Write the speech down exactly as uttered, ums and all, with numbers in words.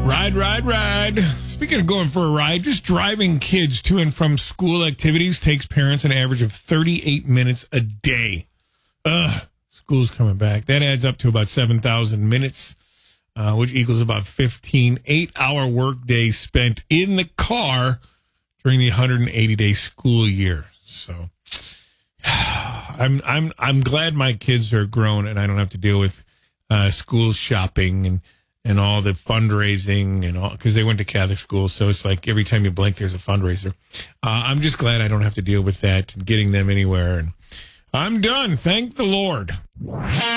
Ride, ride, ride. Speaking of going for a ride, just driving kids to and from school activities takes parents an average of thirty-eight minutes a day. Ugh, school's coming back. That adds up to about seven thousand minutes, uh, which equals about fifteen eight-hour work days spent in the car during the one hundred eighty day school year. So I'm I'm I'm glad my kids are grown and I don't have to deal with uh, school shopping and and all the fundraising and all, because they went to Catholic school. So it's like every time you blink, there's a fundraiser. Uh, I'm just glad I don't have to deal with that and getting them anywhere. And I'm done. Thank the Lord.